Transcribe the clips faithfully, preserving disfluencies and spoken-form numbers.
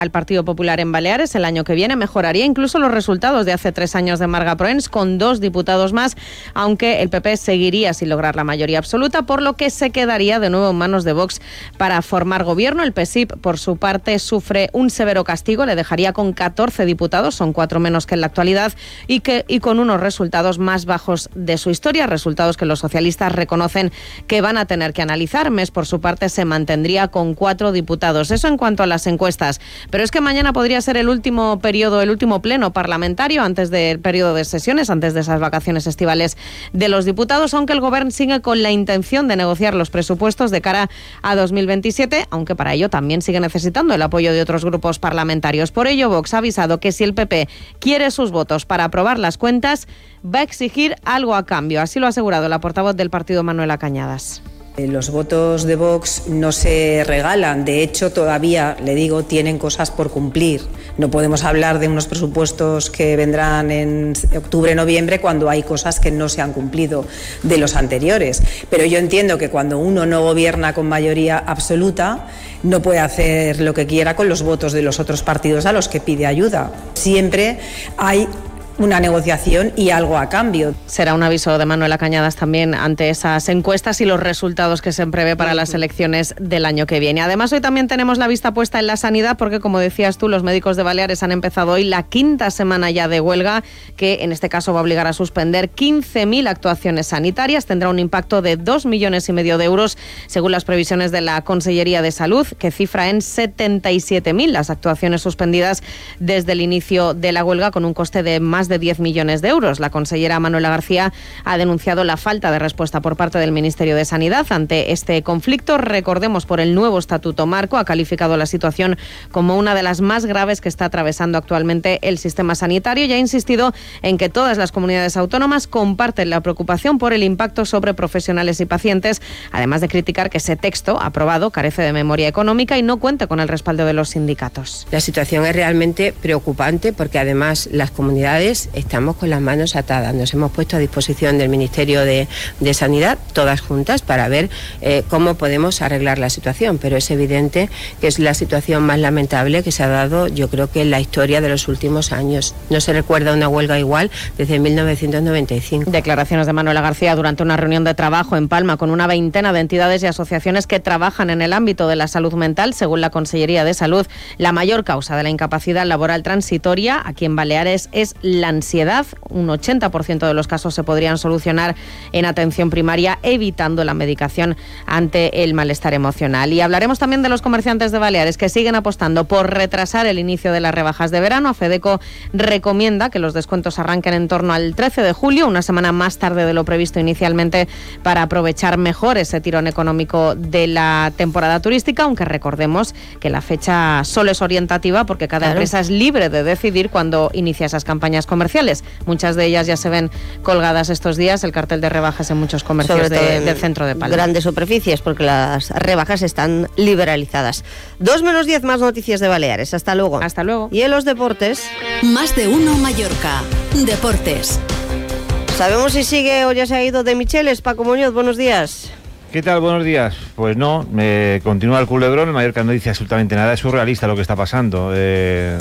al Partido Popular en Baleares el año que viene. Mejoraría incluso los resultados de hace tres años de Marga Proens, con dos diputados más, aunque el P P seguiría sin lograr la mayoría absoluta, por lo que se quedaría de nuevo en manos de Vox para formar gobierno. El P S I P, por su parte, sufre un severo castigo, le dejaría con catorce diputados, son cuatro menos que en la actualidad, y, que, y con unos resultados más bajos de su historia, resultados que los socialistas reconocen que van a tener que analizar. Mes, por su parte, se mantendría con cuatro diputados. Eso en cuanto a las encuestas. Pero es que mañana podría ser el último periodo, el último pleno parlamentario antes del periodo de sesiones, antes de esas vacaciones estivales de los diputados, aunque el Gobierno sigue con la intención de negociar los presupuestos de cara a dos mil veintisiete, aunque para ello también sigue necesitando el apoyo de otros grupos parlamentarios. Por ello, Vox ha avisado que si el P P quiere sus votos para aprobar las cuentas, va a exigir algo a cambio. Así lo ha asegurado la portavoz del partido, Manuela Cañadas. Los votos de Vox no se regalan, de hecho todavía, le digo, tienen cosas por cumplir. No podemos hablar de unos presupuestos que vendrán en octubre, noviembre, cuando hay cosas que no se han cumplido de los anteriores. Pero yo entiendo que cuando uno no gobierna con mayoría absoluta, no puede hacer lo que quiera con los votos de los otros partidos a los que pide ayuda. Siempre hay una negociación y algo a cambio. Será un aviso de Manuela Cañadas también ante esas encuestas y los resultados que se prevé para las elecciones del año que viene. Además, hoy también tenemos la vista puesta en la sanidad porque, como decías tú, los médicos de Baleares han empezado hoy la quinta semana ya de huelga, que en este caso va a obligar a suspender quince mil actuaciones sanitarias. Tendrá un impacto de dos millones y medio de euros, según las previsiones de la Consellería de Salud, que cifra en setenta y siete mil las actuaciones suspendidas desde el inicio de la huelga, con un coste de más de diez millones de euros. La consellera Manuela García ha denunciado la falta de respuesta por parte del Ministerio de Sanidad ante este conflicto. Recordemos, por el nuevo Estatuto Marco, ha calificado la situación como una de las más graves que está atravesando actualmente el sistema sanitario y ha insistido en que todas las comunidades autónomas comparten la preocupación por el impacto sobre profesionales y pacientes, además de criticar que ese texto aprobado carece de memoria económica y no cuenta con el respaldo de los sindicatos. La situación es realmente preocupante porque además las comunidades estamos con las manos atadas. Nos hemos puesto a disposición del Ministerio de, de Sanidad, todas juntas, para ver eh, cómo podemos arreglar la situación, pero es evidente que es la situación más lamentable que se ha dado, yo creo que en la historia de los últimos años. No se recuerda una huelga igual desde mil novecientos noventa y cinco. Declaraciones de Manuela García durante una reunión de trabajo en Palma con una veintena de entidades y asociaciones que trabajan en el ámbito de la salud mental. Según la Consellería de Salud, la mayor causa de la incapacidad laboral transitoria aquí en Baleares es la ansiedad. Un ochenta por ciento de los casos se podrían solucionar en atención primaria, evitando la medicación ante el malestar emocional. Y hablaremos también de los comerciantes de Baleares que siguen apostando por retrasar el inicio de las rebajas de verano. AFEDECO recomienda que los descuentos arranquen en torno al trece de julio, una semana más tarde de lo previsto inicialmente, para aprovechar mejor ese tirón económico de la temporada turística, aunque recordemos que la fecha solo es orientativa porque cada claro. empresa es libre de decidir cuándo inicia esas campañas comerciales. Muchas de ellas ya se ven colgadas estos días, el cartel de rebajas en muchos comercios de, del centro de Palma. Grandes superficies, porque las rebajas están liberalizadas. Dos menos diez, más noticias de Baleares. Hasta luego. Hasta luego. Y en los deportes... Más de uno Mallorca. Deportes. ¿Sabemos si sigue o ya se ha ido de Micheles? Paco Muñoz, buenos días. ¿Qué tal? Buenos días. Pues no, me continúa el culebrón. El Mallorca no dice absolutamente nada. Es surrealista lo que está pasando. Eh...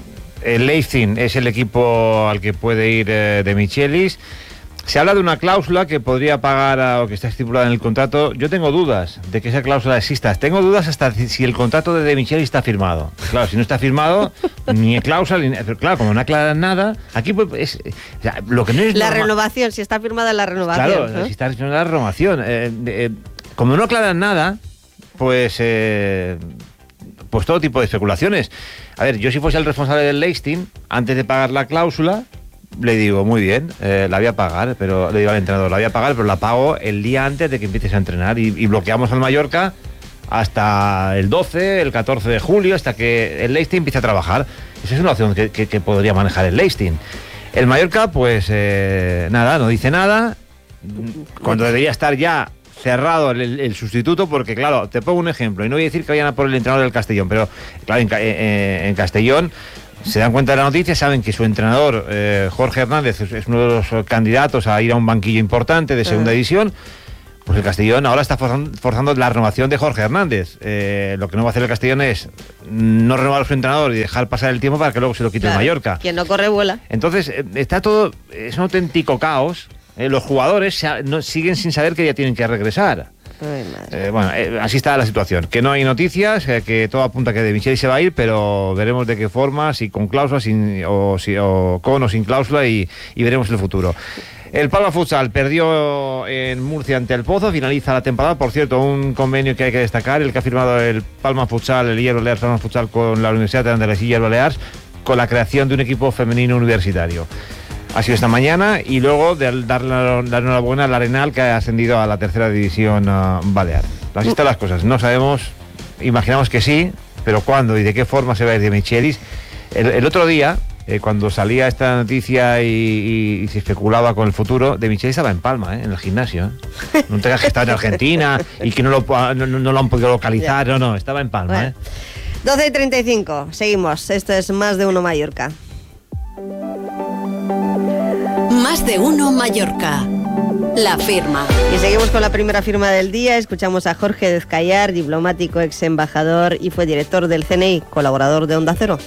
El Leipzig es el equipo al que puede ir eh, de Michelis. Se habla de una cláusula que podría pagar a, o que está estipulada en el contrato. Yo tengo dudas de que esa cláusula exista. Tengo dudas hasta si el contrato de De Michelis está firmado. Claro, si no está firmado, ni cláusula, ni, pero claro, como no aclaran nada, aquí pues, es, o sea, lo que no es la normal, renovación, si está firmada la renovación. Claro, ¿no? si está firmada la renovación. Eh, eh, como no aclaran nada, pues... Eh, pues todo tipo de especulaciones. A ver, yo si fuese el responsable del Leipzig, antes de pagar la cláusula, le digo, muy bien, eh, la voy a pagar, pero le digo al entrenador, la voy a pagar, pero la pago el día antes de que empieces a entrenar y, y bloqueamos al Mallorca hasta el doce, el catorce de julio, hasta que el Leipzig empiece a trabajar. Esa es una opción que, que, que podría manejar el Leipzig. El Mallorca, pues eh, nada, no dice nada, cuando debería estar ya cerrado el, el sustituto, porque claro, te pongo un ejemplo, y no voy a decir que vayan a por el entrenador del Castellón, pero claro, en, en, en Castellón se dan cuenta de la noticia, saben que su entrenador, eh, Jorge Hernández, es, es uno de los candidatos a ir a un banquillo importante de segunda uh-huh. división. Pues el Castellón ahora está forzando, forzando la renovación de Jorge Hernández. Eh, lo que no va a hacer el Castellón es no renovar a su entrenador y dejar pasar el tiempo para que luego se lo quite Claro, el Mallorca. Quien no corre, vuela. Entonces, eh, está todo, es un auténtico caos. Eh, los jugadores se, no, siguen sin saber que ya tienen que regresar. Ay, madre. Eh, bueno, eh, así está la situación. Que no hay noticias, eh, que todo apunta a que De Michelis se va a ir, pero veremos de qué forma, si con cláusula, sin, o, si, o con o sin cláusula, y, y veremos el futuro. El Palma Futsal perdió en Murcia ante el Pozo, finaliza la temporada. Por cierto, un convenio que hay que destacar, el que ha firmado el Palma Futsal, el Hierro Balears Palma Futsal con la Universidad de Andalucía y Hierro Balears, con la creación de un equipo femenino universitario. Ha sido esta mañana, y luego de darle la enhorabuena al Arenal, que ha ascendido a la tercera división uh, balear. Así están las cosas. No sabemos, imaginamos que sí, pero cuándo y de qué forma se va a ir De Michelis. El, el otro día, eh, cuando salía esta noticia y, y, y se especulaba con el futuro, De Michelis estaba en Palma, ¿eh? En el gimnasio. ¿eh? No tengas que estar en Argentina y que no lo, no, no lo han podido localizar. No, no, estaba en Palma. Bueno. ¿eh? doce y treinta y cinco, seguimos. Esto es Más de Uno Mallorca. Más de Uno Mallorca. La firma. Y seguimos con la primera firma del día. Escuchamos a Jorge Dezcayar, diplomático, ex embajador y fue director del C N I, colaborador de Onda Cero.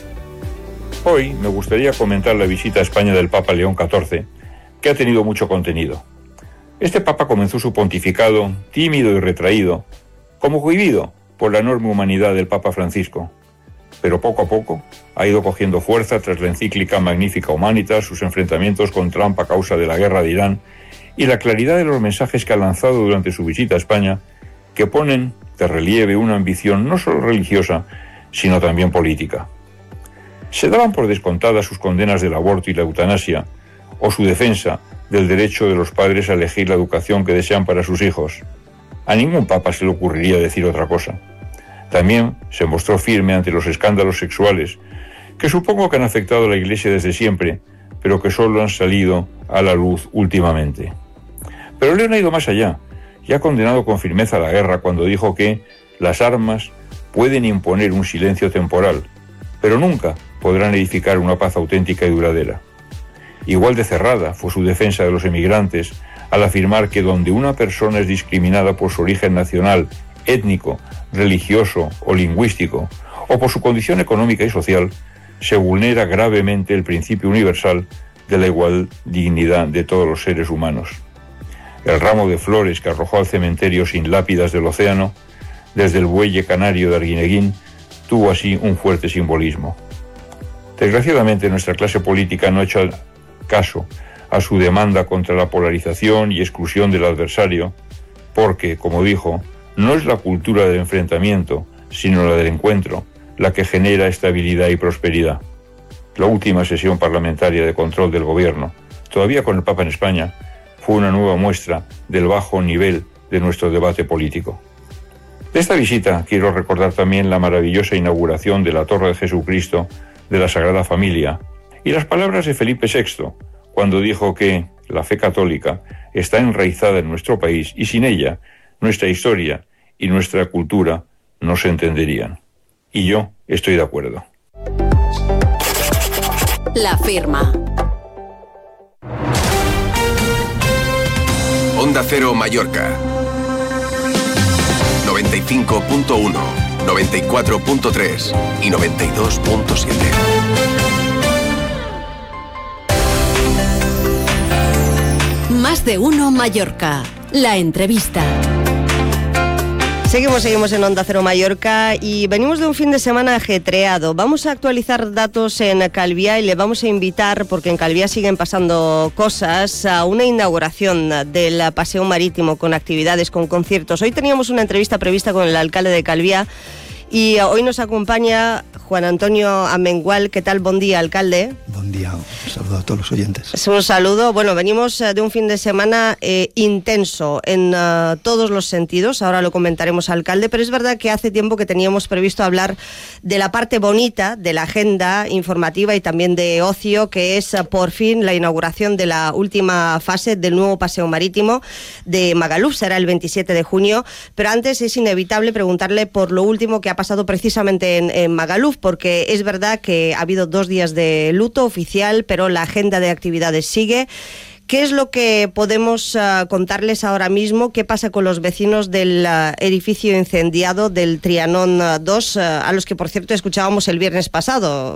Hoy me gustaría comentar la visita a España del Papa León catorce, que ha tenido mucho contenido. Este Papa comenzó su pontificado tímido y retraído, como cohibido por la enorme humanidad del Papa Francisco. Pero poco a poco ha ido cogiendo fuerza tras la encíclica Magnificat Humanitas, sus enfrentamientos con Trump a causa de la guerra de Irán y la claridad de los mensajes que ha lanzado durante su visita a España, que ponen de relieve una ambición no solo religiosa, sino también política. Se daban por descontadas sus condenas del aborto y la eutanasia, o su defensa del derecho de los padres a elegir la educación que desean para sus hijos. A ningún papa se le ocurriría decir otra cosa. También se mostró firme ante los escándalos sexuales, que supongo que han afectado a la Iglesia desde siempre, pero que solo han salido a la luz últimamente. Pero León ha ido más allá y ha condenado con firmeza la guerra cuando dijo que las armas pueden imponer un silencio temporal, pero nunca podrán edificar una paz auténtica y duradera. Igual de cerrada fue su defensa de los emigrantes al afirmar que donde una persona es discriminada por su origen nacional, étnico, religioso o lingüístico, o por su condición económica y social, se vulnera gravemente el principio universal de la igual dignidad de todos los seres humanos. El ramo de flores que arrojó al cementerio sin lápidas del océano, desde el bueye canario de Arguineguín, tuvo así un fuerte simbolismo. Desgraciadamente, nuestra clase política no ha hecho caso a su demanda contra la polarización y exclusión del adversario, porque, como dijo, no es la cultura del enfrentamiento, sino la del encuentro, la que genera estabilidad y prosperidad. La última sesión parlamentaria de control del gobierno, todavía con el Papa en España, fue una nueva muestra del bajo nivel de nuestro debate político. De esta visita quiero recordar también la maravillosa inauguración de la Torre de Jesucristo de la Sagrada Familia y las palabras de Felipe sexto, cuando dijo que la fe católica está enraizada en nuestro país y sin ella nuestra historia y nuestra cultura no se entenderían. Y yo estoy de acuerdo. La firma. Onda Cero Mallorca. noventa y cinco punto uno, noventa y cuatro punto tres y noventa y dos punto siete. Más de Uno Mallorca. La entrevista. Seguimos, seguimos en Onda Cero Mallorca y venimos de un fin de semana ajetreado. Vamos a actualizar datos en Calviá y le vamos a invitar, porque en Calviá siguen pasando cosas, a una inauguración del paseo marítimo con actividades, con conciertos. Hoy teníamos una entrevista prevista con el alcalde de Calviá y hoy nos acompaña Juan Antonio Amengual. ¿Qué tal? Buen día, alcalde. Buen día, un saludo a todos los oyentes. Es un saludo. Bueno, venimos de un fin de semana eh, intenso en uh, todos los sentidos. Ahora lo comentaremos, alcalde, pero es verdad que hace tiempo que teníamos previsto hablar de la parte bonita de la agenda informativa y también de ocio, que es uh, por fin la inauguración de la última fase del nuevo paseo marítimo de Magaluf. Será el veintisiete de junio, pero antes es inevitable preguntarle por lo último que ha pasado precisamente en, en Magaluf, porque es verdad que ha habido dos días de luto oficial, pero la agenda de actividades sigue. ¿Qué es lo que podemos uh, contarles ahora mismo? ¿Qué pasa con los vecinos del uh, edificio incendiado del Trianón dos, uh, a los que, por cierto, escuchábamos el viernes pasado?